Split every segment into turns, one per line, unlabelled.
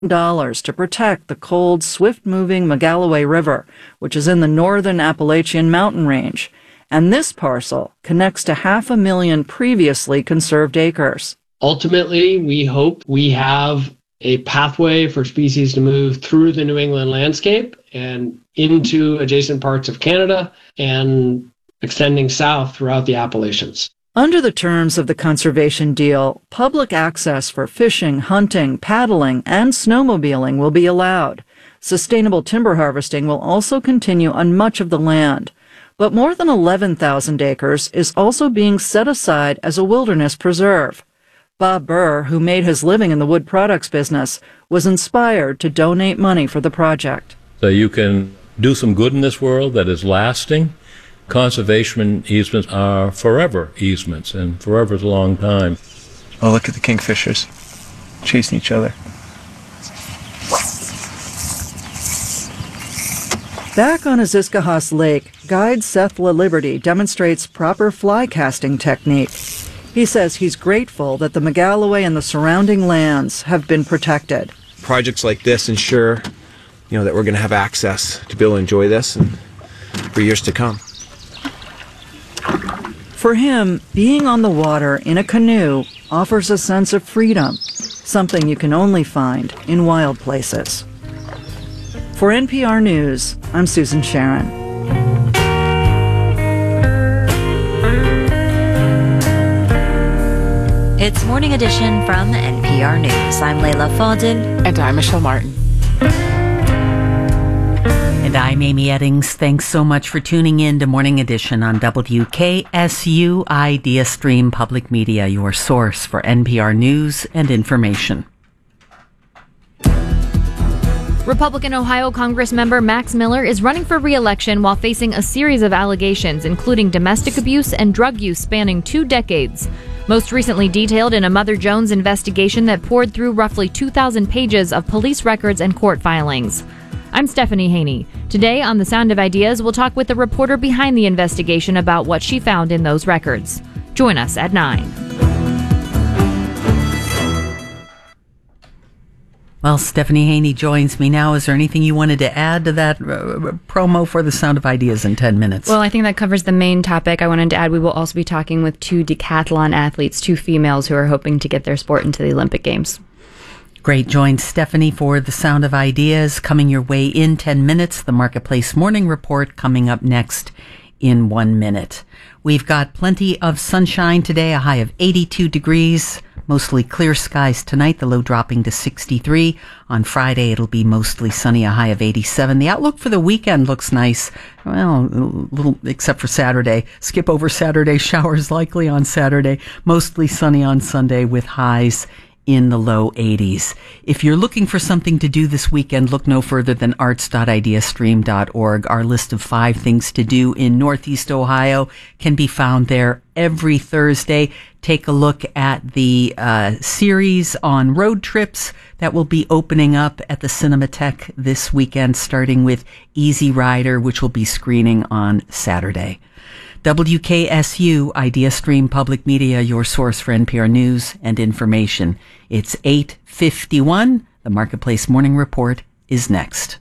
dollars to protect the cold, swift-moving Magalloway River, which is in the northern Appalachian mountain range. And this parcel connects to 500,000 previously conserved acres.
Ultimately, we hope we have a pathway for species to move through the New England landscape and into adjacent parts of Canada and extending south throughout the Appalachians.
Under the terms of the conservation deal, public access for fishing, hunting, paddling, and snowmobiling will be allowed. Sustainable timber harvesting will also continue on much of the land. But more than 11,000 acres is also being set aside as a wilderness preserve. Bob Burr, who made his living in the wood products business, was inspired to donate money for the project.
So you can do some good in this world that is lasting. Conservation easements are forever easements, and forever is a long time.
Oh, look at the kingfishers chasing each other.
Back on Aziscahas Lake, guide Seth LaLiberty demonstrates proper fly casting technique. He says he's grateful that the Magalloway and the surrounding lands have been protected.
Projects like this ensure, that we're going to have access to be able to enjoy this and for years to come.
For him, being on the water in a canoe offers a sense of freedom, something you can only find in wild places. For NPR News, I'm Susan Sharon.
It's Morning Edition from NPR News. I'm Layla Fadil.
And I'm Michelle Martin.
And I'm Amy Eddings. Thanks so much for tuning in to Morning Edition on WKSU Idea Stream Public Media, your source for NPR news and information.
Republican Ohio Congressmember Max Miller is running for re-election while facing a series of allegations, including domestic abuse and drug use spanning 2 decades. Most recently detailed in a Mother Jones investigation that poured through roughly 2,000 pages of police records and court filings. I'm Stephanie Haney. Today on The Sound of Ideas, we'll talk with the reporter behind the investigation about what she found in those records. Join us at 9.
Well, Stephanie Haney joins me now. Is there anything you wanted to add to that promo for The Sound of Ideas in 10 minutes?
Well, I think that covers the main topic. I wanted to add we will also be talking with 2 decathlon athletes, 2 females who are hoping to get their sport into the Olympic Games.
Great. Join Stephanie for The Sound of Ideas coming your way in 10 minutes. The Marketplace Morning Report coming up next in 1 minute. We've got plenty of sunshine today, a high of 82 degrees. Mostly clear skies tonight, the low dropping to 63. On Friday, it'll be mostly sunny, a high of 87. The outlook for the weekend looks nice. Well, a little, except for Saturday. Skip over Saturday, showers likely on Saturday. Mostly sunny on Sunday with highs in the low 80s. If you're looking for something to do this weekend, look no further than arts.ideastream.org. Our list of 5 things to do in Northeast Ohio can be found there every Thursday. Take a look at the series on road trips that will be opening up at the Cinematheque this weekend, starting with Easy Rider, which will be screening on Saturday. WKSU Idea Stream Public Media, your source for NPR news and information. It's 8:51. The Marketplace Morning Report is next.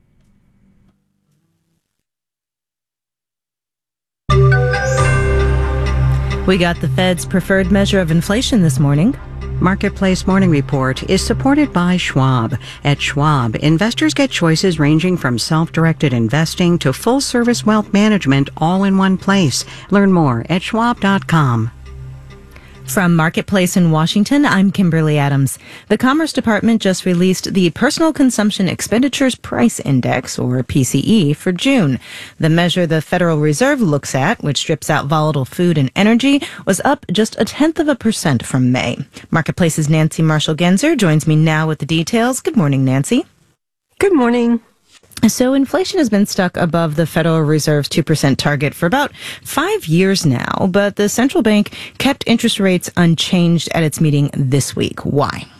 We got the Fed's preferred measure of inflation this morning. Marketplace Morning Report is supported by Schwab. At Schwab, investors get choices ranging from self-directed investing to full-service wealth management all in one place. Learn more at schwab.com. From Marketplace in Washington, I'm Kimberly Adams. The Commerce Department just released the Personal Consumption Expenditures Price Index, or PCE, for June. The measure the Federal Reserve looks at, which strips out volatile food and energy, was up just 0.1% from May. Marketplace's Nancy Marshall-Genzer joins me now with the details. Good morning, Nancy.
Good morning.
So inflation has been stuck above the Federal Reserve's 2% target for about 5 years now, but the central bank kept interest rates unchanged at its meeting this week. Why?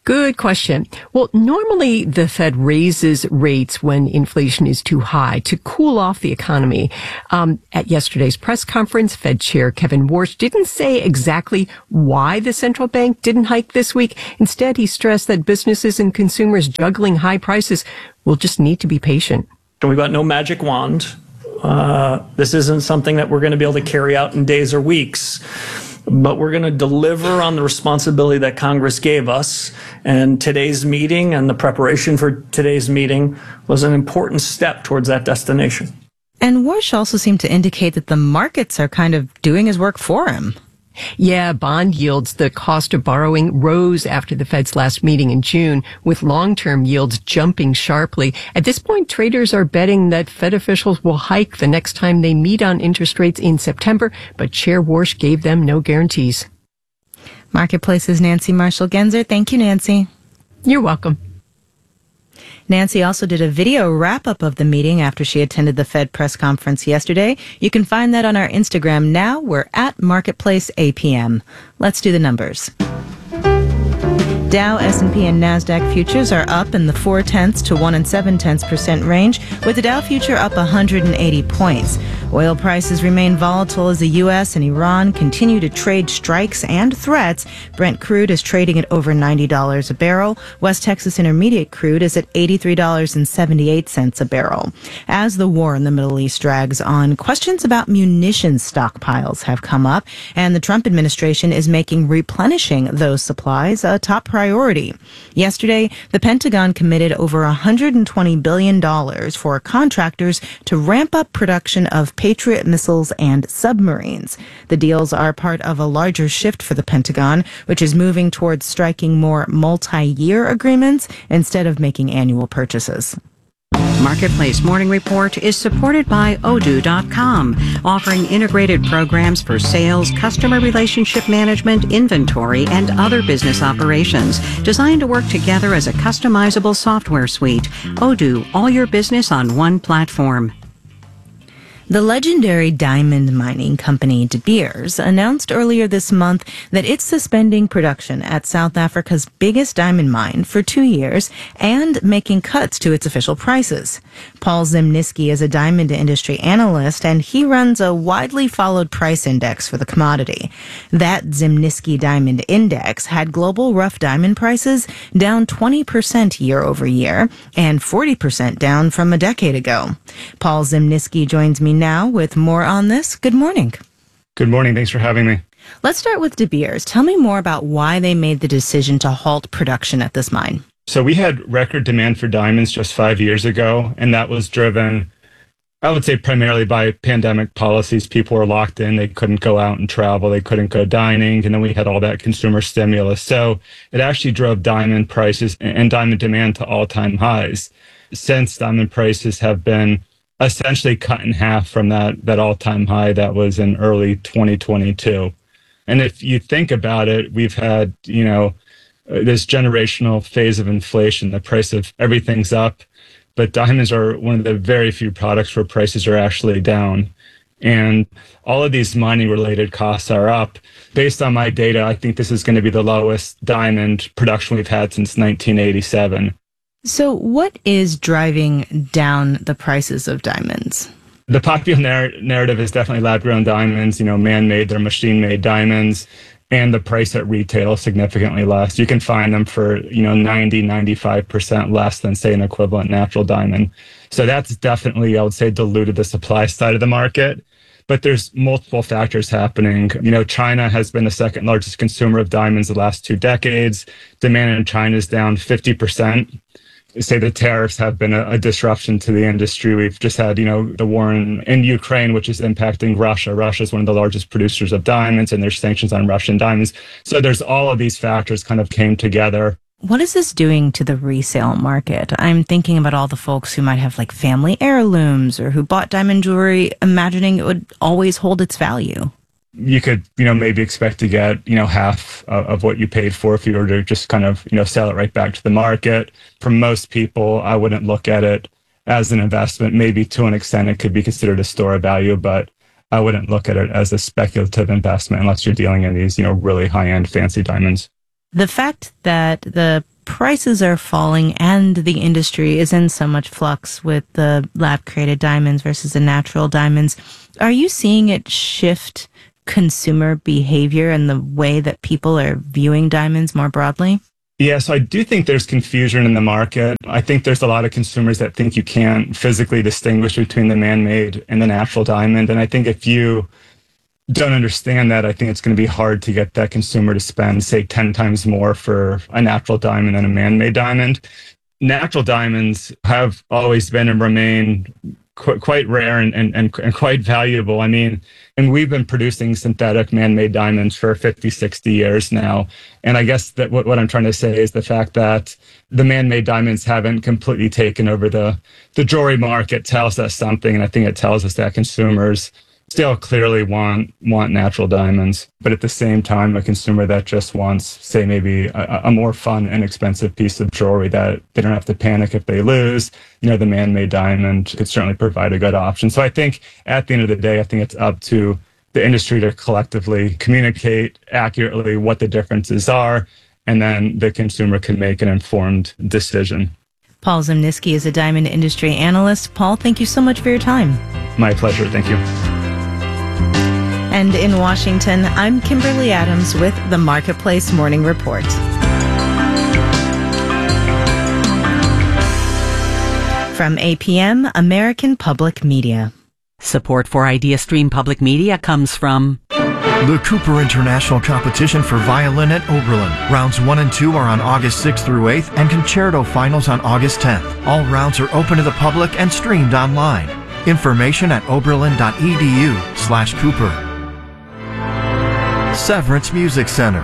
Good question. Well, normally the Fed raises rates when inflation is too high to cool off the economy. At yesterday's press conference, Fed Chair Kevin Warsh didn't say exactly why the central bank didn't hike this week. Instead, he stressed that businesses and consumers juggling high prices will just need to be patient.
We've got no magic wand. This isn't something that we're going to be able to carry out in days or weeks. But we're going to deliver on the responsibility that Congress gave us. And today's meeting and the preparation for today's meeting was an important step towards that destination.
And Warsh also seemed to indicate that the markets are kind of doing his work for him.
Yeah, bond yields, the cost of borrowing, rose after the Fed's last meeting in June, with long-term yields jumping sharply. At this point, traders are betting that Fed officials will hike the next time they meet on interest rates in September, but Chair Warsh gave them no guarantees.
Marketplace's Nancy Marshall-Genzer. Thank you, Nancy.
You're welcome.
Nancy also did a video wrap-up of the meeting after she attended the Fed press conference yesterday. You can find that on our Instagram now. We're at Marketplace APM. Let's do the numbers. Dow, S&P, and NASDAQ futures are up in the 0.4 to 1 7/10% range, with the Dow future up 180 points. Oil prices remain volatile as the U.S. and Iran continue to trade strikes and threats. Brent crude is trading at over $90 a barrel. West Texas Intermediate crude is at $83.78 a barrel. As the war in the Middle East drags on, questions about munitions stockpiles have come up, and the Trump administration is making replenishing those supplies a top priority. Yesterday, the Pentagon committed over $120 billion for contractors to ramp up production of Patriot missiles and submarines. The deals are part of a larger shift for the Pentagon, which is moving towards striking more multi-year agreements instead of making annual purchases. Marketplace Morning Report is supported by Odoo.com, offering integrated programs for sales, customer relationship management, inventory, and other business operations, designed to work together as a customizable software suite. Odoo, all your business on one platform. The legendary diamond mining company De Beers announced earlier this month that it's suspending production at South Africa's biggest diamond mine for 2 years and making cuts to its official prices. Paul Zimnisky is a diamond industry analyst, and he runs a widely followed price index for the commodity. That Zimnisky Diamond Index had global rough diamond prices down 20% year over year and 40% down from a decade ago. Paul Zimnisky joins me now with more on this. Good morning.
Good morning. Thanks for having me.
Let's start with De Beers. Tell me more about why they made the decision to halt production at this mine.
So we had record demand for diamonds just 5 years ago, and that was driven, I would say, primarily by pandemic policies. People were locked in. They couldn't go out and travel. They couldn't go dining. And then we had all that consumer stimulus. So it actually drove diamond prices and diamond demand to all-time highs. Since diamond prices have been essentially cut in half from that all-time high that was in early 2022. And if you think about it, we've had, this generational phase of inflation. The price of everything's up, but diamonds are one of the very few products where prices are actually down. And all of these mining-related costs are up. Based on my data, I think this is going to be the lowest diamond production we've had since 1987.
So what is driving down the prices of diamonds?
The popular narrative is definitely lab-grown diamonds, man-made, they're machine-made diamonds, and the price at retail is significantly less. You can find them for, 90-95% less than, say, an equivalent natural diamond. So that's definitely, I would say, diluted the supply side of the market. But there's multiple factors happening. China has been the second largest consumer of diamonds the last 2 decades. Demand in China is down 50%. Say the tariffs have been a disruption to the industry. We've just had, the war in Ukraine, which is impacting Russia. Russia is one of the largest producers of diamonds, and there's sanctions on Russian diamonds. So there's all of these factors kind of came together.
What is this doing to the resale market? I'm thinking about all the folks who might have family heirlooms or who bought diamond jewelry imagining it would always hold its value.
You could, maybe expect to get, half of what you paid for if you were to just kind of, sell it right back to the market. For most people, I wouldn't look at it as an investment. Maybe to an extent it could be considered a store of value, but I wouldn't look at it as a speculative investment unless you're dealing in these, really high-end fancy diamonds.
The fact that the
prices are falling and the industry is in so much flux with the lab-created diamonds versus the natural diamonds, are you seeing it shift consumer behavior and the way that people are viewing diamonds more broadly?
Yeah, so I do think there's confusion in the market. I think there's a lot of consumers that think you can't physically distinguish between the man-made and the natural diamond. And I think if you don't understand that, I think it's going to be hard to get that consumer to spend, say, 10 times more for a natural diamond than a man-made diamond. Natural diamonds have always been and remain quite rare and quite valuable. I mean, and we've been producing synthetic man-made diamonds for 50, 60 years now. And I guess that what I'm trying to say is the fact that the man-made diamonds haven't completely taken over the jewelry market tells us something. And I think it tells us that consumers still clearly want natural diamonds. But at the same time, a consumer that just wants, say, maybe a more fun and expensive piece of jewelry that they don't have to panic if they lose, the man-made diamond could certainly provide a good option. So I think at the end of the day, I think it's up to the industry to collectively communicate accurately what the differences are, and then the consumer can make an informed decision.
Paul Zimnisky is a diamond industry analyst. Paul, thank you so much for your time.
My pleasure. Thank you.
And in Washington, I'm Kimberly Adams with the Marketplace Morning Report. From APM, American Public Media.
Support for IdeaStream Public Media comes from
the Cooper International Competition for Violin at Oberlin. Rounds 1 and 2 are on August 6th through 8th, and concerto finals on August 10th. All rounds are open to the public and streamed online. Information at oberlin.edu/Cooper. Severance Music Center.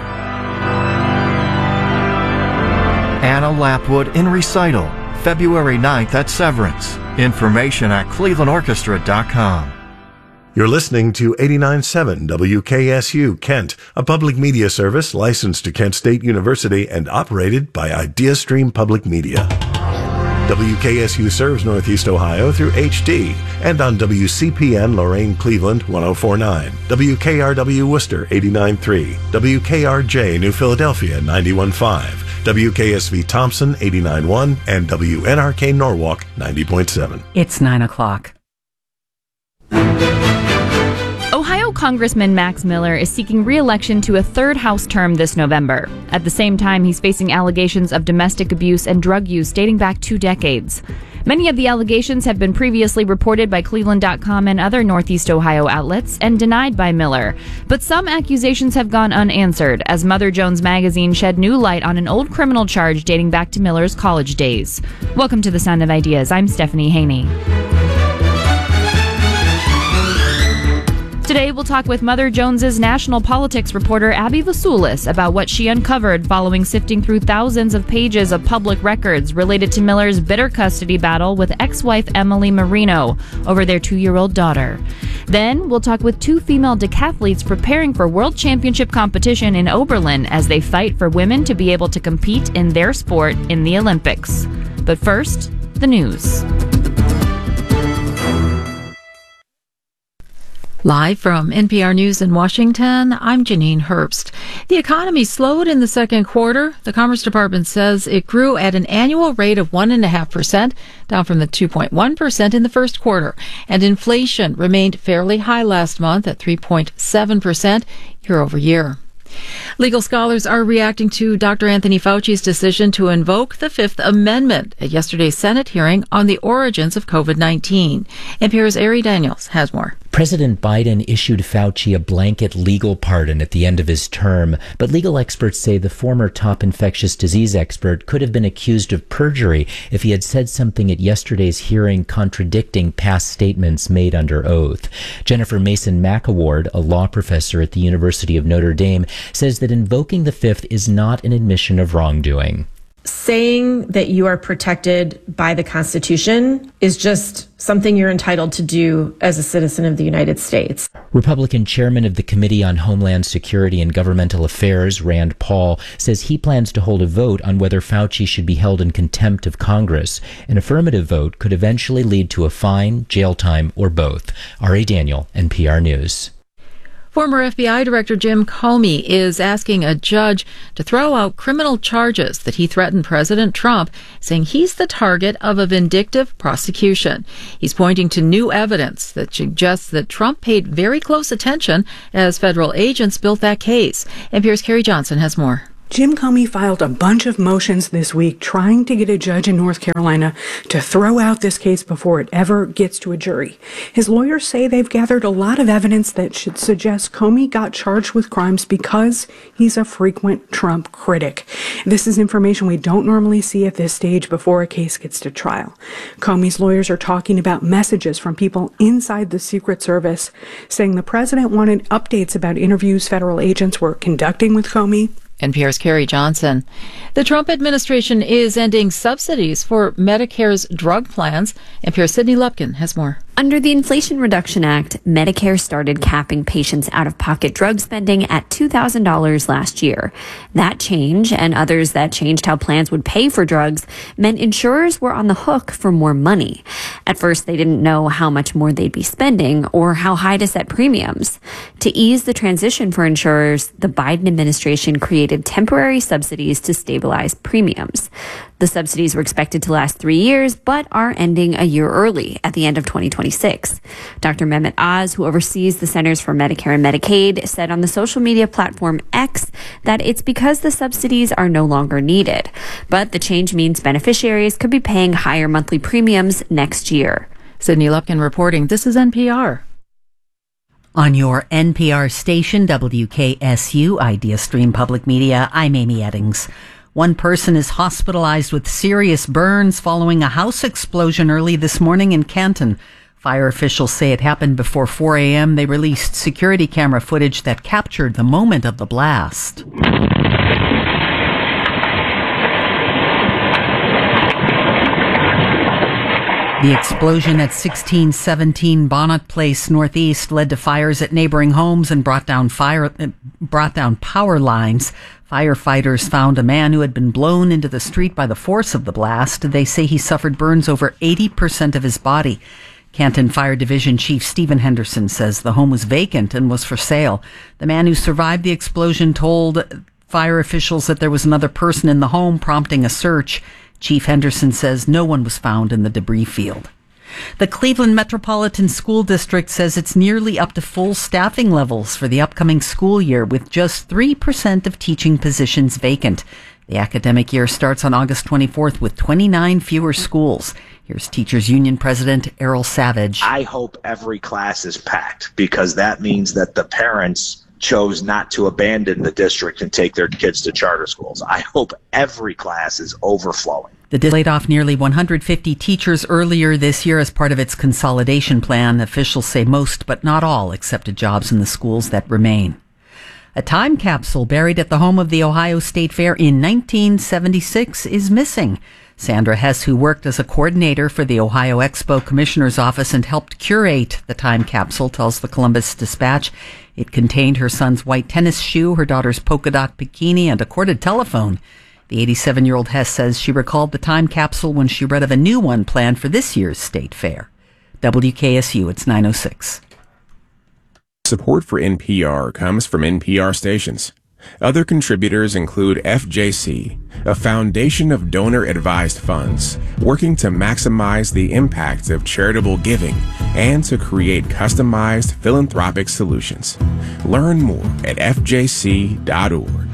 Anna Lapwood in recital, February 9th at Severance. Information at clevelandorchestra.com.
You're listening to 89.7 WKSU Kent, a public media service licensed to Kent State University and operated by IdeaStream Public Media. WKSU serves Northeast Ohio through HD and on WCPN Lorain Cleveland 104.9, WKRW Worcester 89.3, WKRJ New Philadelphia 91.5, WKSV Thompson 89.1, and WNRK Norwalk 90.7.
It's 9 o'clock.
Ohio Congressman Max Miller is seeking re-election to a third House term this November. At the same time, he's facing allegations of domestic abuse and drug use dating back 2 decades. Many of the allegations have been previously reported by Cleveland.com and other Northeast Ohio outlets and denied by Miller. But some accusations have gone unanswered as Mother Jones magazine shed new light on an old criminal charge dating back to Miller's college days. Welcome to The Sound of Ideas. I'm Stephanie Haney. Today, we'll talk with Mother Jones's national politics reporter Abby Vasulis about what she uncovered following sifting through thousands of pages of public records related to Miller's bitter custody battle with ex-wife Emily Marino over their 2-year-old daughter. Then, we'll talk with 2 female decathletes preparing for World Championship competition in Oberlin as they fight for women to be able to compete in their sport in the Olympics. But first, the news.
Live from NPR News in Washington, I'm Janine Herbst. The economy slowed in the second quarter. The Commerce Department says it grew at an annual rate of 1.5%, down from the 2.1% in the first quarter. And inflation remained fairly high last month at 3.7% year over year. Legal scholars are reacting to Dr. Anthony Fauci's decision to invoke the Fifth Amendment at yesterday's Senate hearing on the origins of COVID-19. NPR's Ari Daniels has more.
President Biden issued Fauci a blanket legal pardon at the end of his term, but legal experts say the former top infectious disease expert could have been accused of perjury if he had said something at yesterday's hearing contradicting past statements made under oath. Jennifer Mason McAward, a law professor at the University of Notre Dame, says that invoking the Fifth is not an admission of wrongdoing.
Saying that you are protected by the Constitution is just something you're entitled to do as a citizen of the United States.
Republican chairman of the Committee on Homeland Security and Governmental Affairs, Rand Paul, says he plans to hold a vote on whether Fauci should be held in contempt of Congress. An affirmative vote could eventually lead to a fine, jail time, or both. R.A. Daniel, NPR News.
Former FBI Director Jim Comey is asking a judge to throw out criminal charges that he threatened President Trump, saying he's the target of a vindictive prosecution. He's pointing to new evidence that suggests that Trump paid very close attention as federal agents built that case. NPR's Carrie Johnson has more.
Jim Comey filed a bunch of motions this week trying to get a judge in North Carolina to throw out this case before it ever gets to a jury. His lawyers say they've gathered a lot of evidence that should suggest Comey got charged with crimes because he's a frequent Trump critic. This is information we don't normally see at this stage before a case gets to trial. Comey's lawyers are talking about messages from people inside the Secret Service saying the president wanted updates about interviews federal agents were conducting with Comey.
NPR's Carrie Johnson. The Trump administration is ending subsidies for Medicare's drug plans. NPR's Sydney Lupkin has more.
Under the Inflation Reduction Act, Medicare started capping patients' out-of-pocket drug spending at $2,000 last year. That change, and others that changed how plans would pay for drugs, meant insurers were on the hook for more money. At first, they didn't know how much more they'd be spending or how high to set premiums. To ease the transition for insurers, the Biden administration created temporary subsidies to stabilize premiums. The subsidies were expected to last 3 years, but are ending a year early at the end of 2026. Dr. Mehmet Oz, who oversees the Centers for Medicare and Medicaid, said on the social media platform X that it's because the subsidies are no longer needed. But the change means beneficiaries could be paying higher monthly premiums next year.
Sydney Lupkin reporting. This is NPR.
On your NPR station, WKSU, Idea Stream Public Media, I'm Amy Eddings. One person is hospitalized with serious burns following a house explosion early this morning in Canton. Fire officials say it happened before 4 a.m. They released security camera footage that captured the moment of the blast. The explosion at 1617 Bonnet Place Northeast led to fires at neighboring homes and brought down power lines. Firefighters found a man who had been blown into the street by the force of the blast. They say he suffered burns over 80% of his body. Canton Fire Division Chief Stephen Henderson says the home was vacant and was for sale. The man who survived the explosion told fire officials that there was another person in the home, prompting a search. Chief Henderson says no one was found in the debris field. The Cleveland Metropolitan School District says it's nearly up to full staffing levels for the upcoming school year, with just 3% of teaching positions vacant. The academic year starts on August 24th with 29 fewer schools. Here's Teachers Union President Errol Savage.
I hope every class is packed, because that means that the parents chose not to abandon the district and take their kids to charter schools. I hope every class is overflowing.
The district laid off nearly 150 teachers earlier this year as part of its consolidation plan. Officials say most, but not all, accepted jobs in the schools that remain. A time capsule buried at the home of the Ohio State Fair in 1976 is missing. Sandra Hess, who worked as a coordinator for the Ohio Expo Commissioner's Office and helped curate the time capsule, tells the Columbus Dispatch. It contained her son's white tennis shoe, her daughter's polka dot bikini, and a corded telephone. The 87-year-old Hess says she recalled the time capsule when she read of a new one planned for this year's State Fair. WKSU, it's 9:06.
Support for NPR comes from NPR stations. Other contributors include FJC, a foundation of donor-advised funds working to maximize the impact of charitable giving and to create customized philanthropic solutions. Learn more at fjc.org.